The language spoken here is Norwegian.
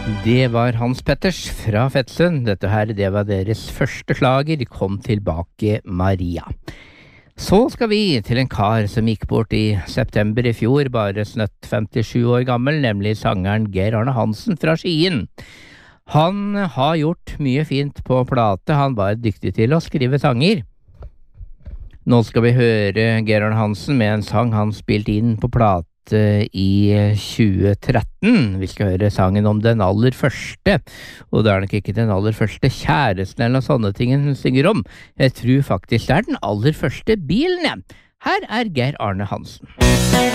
Det var Hans Petters fra Fettsund. Dette her, det var deres første slager, Kom tilbake Maria. Så skal vi til en kar som gikk bort i september i fjor, bare snøtt 57 år gammel, nemlig sangeren Geir Arne Hansen fra Skien. Han har gjort mye fint på plate, han var dyktig til å skrive sanger. Nå skal vi høre Geir Arne Hansen med en sang han spilte inn på plate i 2013. Vi skal høre sangen om den aller første, og det er nok ikke den aller første kjæresten eller noe sånne ting hun synger om. Jeg tror faktisk det er den aller første bilen. Her er Geir Arne Hansen.